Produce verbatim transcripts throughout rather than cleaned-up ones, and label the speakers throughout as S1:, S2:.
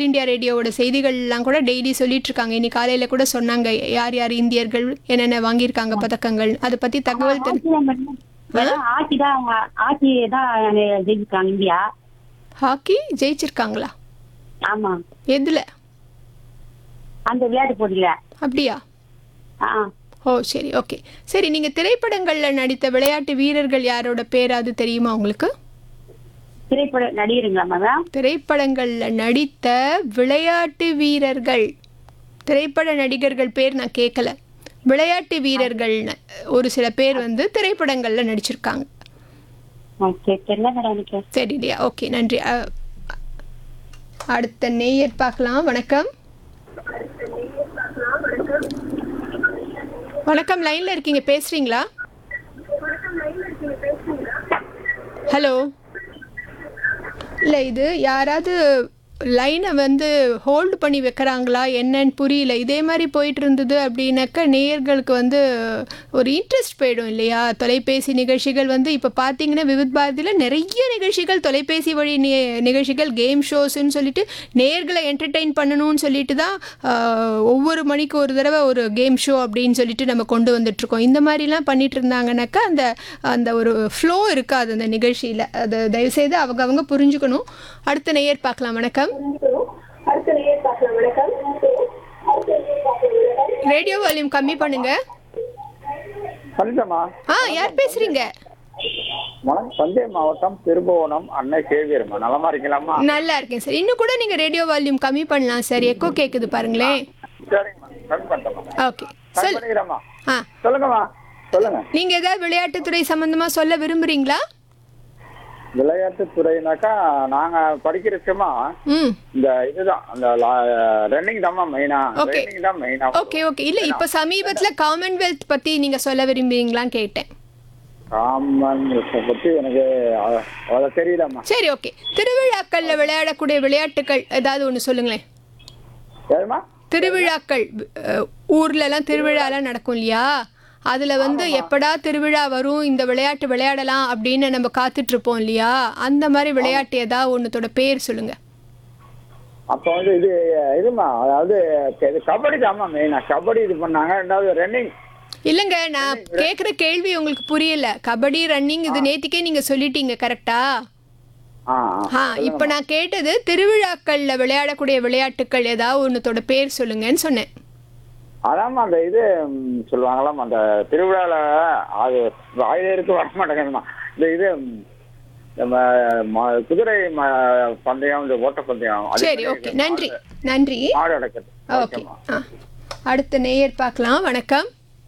S1: All India ரேடியோவோட செய்திகள்லாம் கூட daily சொல்லிட்டு இருக்காங்க. இன்னைக்கு காலையில் கூட சொன்னாங்க யார் யார் இந்தியர்கள் என்னென்ன வாங்கியிருக்காங்க பதக்கங்கள், அதை பற்றி தகவல் தெரி
S2: ஆட்சி தான் ஆட்சி தான் ஜெயிச்சிருக்காங்க இந்தியா.
S1: ஹாக்கி ஜெயிச்சிருக்காங்களா?
S2: ஆமா,
S1: எதுல?
S2: அந்த விளையாட்டு போட்டியில.
S1: அப்படியா?
S2: ஆ
S1: ஓ சரி, ஓகே. சரி, நீங்கள் திரைப்படங்களில் நடித்த விளையாட்டு வீரர்கள் யாரோட பேராது தெரியுமா உங்களுக்கு?
S2: திரைப்பட நடிகருங்களா மேடம்?
S1: திரைப்படங்களில் நடித்த விளையாட்டு வீரர்கள், திரைப்பட நடிகர்கள் பேர் நான் கேட்கல, விளையாட்டு வீரர்கள் ஒரு சில பேர் வந்து திரைப்படங்களில் நடிச்சிருக்காங்க.
S2: ஓகே, தெரியல மேடம் எனக்கு.
S1: சரி இல்லையா? ஓகே, நன்றி. அ- அடுத்த நேயர் பார்க்கலாம். வணக்கம். வணக்கம், லைன்ல இருக்கீங்க, பேசுறீங்களா? ஹலோ. இல்லை, இது யாராவது லைனை வந்து ஹோல்டு பண்ணி வைக்கிறாங்களா என்னன்னு புரியல. இதே மாதிரி போயிட்டு இருந்தது அப்படின்னாக்கா நேயர்களுக்கு வந்து ஒரு இன்ட்ரெஸ்ட் போயிடும் இல்லையா? தொலைபேசி நிகழ்ச்சிகள் வந்து இப்போ பார்த்தீங்கன்னா விவித் பாரதியில் நிறைய நிகழ்ச்சிகள் தொலைபேசி வழி நி நிகழ்ச்சிகள் கேம் ஷோஸ்ன்னு சொல்லிட்டு நேயர்களை என்டர்டெயின் பண்ணணும்னு சொல்லிட்டு தான் ஆஹ், ஒவ்வொரு மணிக்கு ஒரு தடவை ஒரு கேம் ஷோ அப்படின்னு சொல்லிட்டு நம்ம கொண்டு வந்துட்ருக்கோம். இந்த மாதிரிலாம் பண்ணிட்டு இருந்தாங்கனாக்கா அந்த அந்த ஒரு ஃப்ளோ இருக்காது அந்த நிகழ்ச்சியில். அதை தயவுசெய்து அவங்க அவங்க புரிஞ்சுக்கணும். அடுத்த நேயர் பார்க்கலாம். வணக்கம். ரேடியோ வால்யூம் கம்மி பண்ணுங்க.
S3: வணக்கம்மா.
S1: ஆ, யார் பேசுறீங்க?
S3: வணக்கம். தஞ்சை மாவட்டம் திருபுவனம் அன்னை சேவியர்மா. நலமா இருக்கீங்களாம்மா?
S1: நல்லா இருக்கேன் சார். இன்னும் கூட நீங்க ரேடியோ வால்யூம் கம்மி பண்ணலாம் சார். எக்கோ கேக்குது பாருங்களேன்.
S3: சரிங்கம்மா, கம்மி பண்ணிட்டேம்மா.
S1: ஓகே,
S3: கம்மி
S1: சொல்.
S3: பண்ணிக்கிறேம்மா.
S1: ஆ,
S3: சொல்லுங்கம்மா, சொல்லுங்க.
S1: நீங்க ஏதாவது விளையாட்டுத்துறை சம்பந்தமா சொல்ல விரும்புறீங்களா?
S3: விளையாட்டு துறைனாக்கா நாங்க படிக்கிறச்சுமா
S1: ம்,
S3: இந்த இதுதான் அந்த ரன்னிங் தான்மா மெயினா.
S1: Okay.
S3: ரன்னிங் தான் மெயினா.
S1: Okay okay. இல்ல, இப்ப சமீபத்துல காமன்வெல்த் பத்தி நீங்க சொல்ல விரும்புறீங்களான்னு கேட்டேன்.
S3: காமன் பத்தி எனக்கு அ- அத தெரியலம்மா.
S1: சரி, ஓகே. திருவிழாக்கள்ல விளையாடக்கூடிய விளையாட்டுகள் ஏதாவது ஒன்று சொல்லுங்களேன்.
S3: ஏமா?
S1: திருவிழாக்கள், அஹ், ஊர்ல எல்லாம் திருவிழாலாம் நடக்கும் இல்லையா? அதுல வந்து எப்படா திருவிழா வரும், இந்த விளையாட்டு விளையாடலாம் அப்படின்னு நம்ம காத்துட்டு இருப்போம் இல்லையா? அந்த மாதிரி விளையாட்டு ஏதாவது ஒன்றுத்தோட பேர் சொல்லுங்க.
S3: அப்ப வந்து இது இதுமா அதாவது இது கபடி தான்மா மெயினா. கபடி இது பண்ணாங்க. ரெண்டாவது ரன்னிங்.
S1: இல்லைங்க, நான் கேட்குற கேள்வி உங்களுக்கு புரியல. கபடி, ரன்னிங் இது நேத்திக்கே நீங்க சொல்லிட்டீங்க, கரெக்டா?
S3: ஆ
S1: ஆ, இப்போ நான் கேட்டது திருவிழாக்கள்ல விளையாடக்கூடிய விளையாட்டுகள் ஏதாவது ஒன்றுத்தோட பேர் சொல்லுங்கன்னு சொன்னேன்.
S3: அதாம்மா அந்த இது ம், சொல்லுவாங்களாம் அந்த திருவிழால அது வாயிலிருக்கு வர மாட்டேங்குதுமா. இந்த இது ம், நம்ம ம- குதிரை ம- பந்தயம், இந்த ஓட்ட பந்தயம். அது
S1: சரி,
S3: மாதிரி
S1: ஓகே,
S3: இது
S1: நன்றி
S3: மாடு-
S1: நன்றி.
S3: மாடு அடக்குது.
S1: ஓகே.
S3: ஓகேம்மா.
S1: ஆ, அடுத்த நேயர் பார்க்கலாம். வணக்கம்.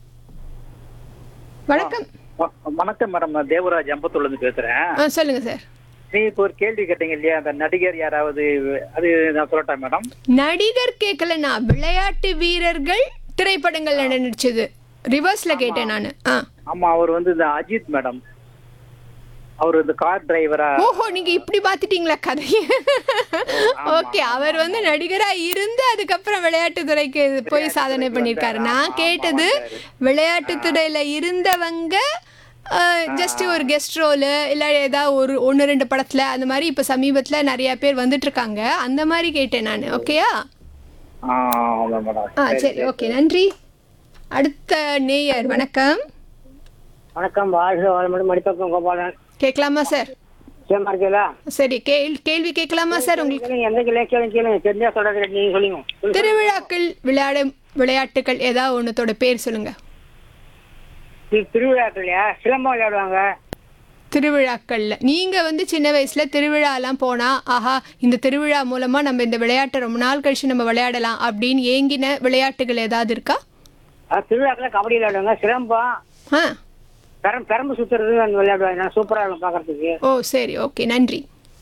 S1: வணக்கம்.
S4: வ- வணக்கம் மேடம், நான் தேவராஜ் அம்பத்தூர்ல இருந்து பேசுறேன்.
S1: ஆ, சொல்லுங்க சார்.
S4: நீ இப்போ ஒரு கேள்வி கேட்டீங்க இல்லையா, அந்த நடிகர் யாராவது, அது நான் சொல்லட்டா மேடம்?
S1: நடிகர் கேட்கல, நான் விளையாட்டு வீரர்கள் திரைப்படங்கள்ல நடிச்சது ரிவர்ஸ்ல கேட்டேன் நான். ஆ,
S4: ஆமா, அவர் வந்து இந்த அஜித் மேடம். அவர் இந்த கார் டிரைவரா.
S1: ஓஹோ, நீங்க இப்படி பாத்துட்டீங்களா கதைய? ஓகே, அவர் வந்து நடிகரா இருந்து அதுக்கப்புறம் விளையாட்டு துறைக்கு போய் சாதனை பண்ணிருக்காரு. நான் கேட்டது விளையாட்டு துறையில இருந்தவங்க ஜஸ்ட் ஒரு கெஸ்ட் ரோலு இல்லை ஏதாவது ஒரு ஒன்று ரெண்டு படத்துல அந்த மாதிரி இப்போ சமீபத்துல நிறைய பேர் வந்துட்டு இருக்காங்க, அந்த மாதிரி கேட்டேன் நான். ஓகேயா?
S4: ஆ, ஆமா மேடம்.
S1: ஆ, சரி, ஓகே, நன்றி. அடுத்த நேயர். வணக்கம்.
S2: வணக்கம், வாழ்க வளமுடன். மடிப்பக்கம் கோபாலன்.
S1: கேட்கலாமா சார்?
S2: சேமா இருக்கீங்களா?
S1: சரி, கேள் கேள்வி கேட்கலாமா சார் உங்களுக்கு?
S2: கேளுங்க, எந்த கேள்வி கேளுங்க, கேளுங்க. தெரிஞ்சா சொல்றது நீங்க சொல்லுங்க.
S1: திருவிழாக்கள் விளையாடும் விளையாட்டுகள் ஏதாவது ஒன்றத்தோட பேர் சொல்லுங்க.
S2: தி- திருவிழாக்கள்லையா சிலம்பம் விளையாடுவாங்க.
S1: திருவிழாக்கள்ல நீங்க வந்து சின்ன வயசுல திருவிழாலாம் போனா ஆஹா இந்த திருவிழா மூலமா நம்ம இந்த விளையாட்டை ரொம்ப நாள் கழிச்சு நம்ம விளையாடலாம் அப்படின்னு ஏங்கின விளையாட்டுகள் ஏதாவது இருக்கா?
S2: அஹ் திருவிழாக்கள்ல கபடி விளையாடுவாங்க, சிலம்பம்,
S1: ஆ,
S2: பெரம் பெரம்பு சுத்துறது அந்த விளையாடுவாங்க. நல்லா சூப்பரா இருக்கும் பாக்குறதுக்கு.
S1: ஓ சரி, ஓகே, நன்றி.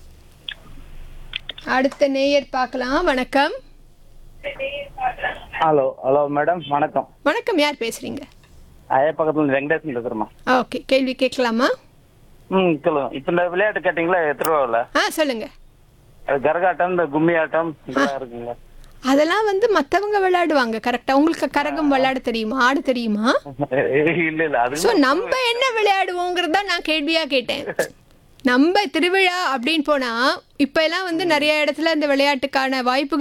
S1: அடுத்த நேயர் பார்க்கலாம். வணக்கம்.
S5: ஹலோ ஹலோ மேடம், வணக்கம்.
S1: வணக்கம், யார் பேசுறீங்க?
S5: அதே பக்கத்துல இருந்து வெங்கடேசன் பேசுறேம்மா.
S1: ஓகே, கேள்வி கேட்கலாமா?
S5: ம், சொல்லுங்க. இப்ப இந்த விளையாட்டு கேட்டீங்களா திருவிழாவில்?
S1: ஆ, சொல்லுங்க.
S5: கரகாட்டம், இந்த கும்மி ஆட்டம் இதெல்லாம் இருக்குங்களா?
S1: அதெல்லாம் வந்து மற்றவங்க விளையாடுவாங்க, கரெக்டா? உங்களுக்கு கரகம் விளையாட தெரியுமா, ஆட தெரியுமா?
S5: இல்ல இல்ல, அது
S1: ஸோ நம்ம என்ன விளையாடுவோங்கிறது தான் நான் கேள்வியாக கேட்டேன். நம்ம திருவிழா அப்படின்னு போனால் இப்போ எல்லாம் வந்து நிறைய இடத்துல இந்த விளையாட்டுக்கான வாய்ப்புகள்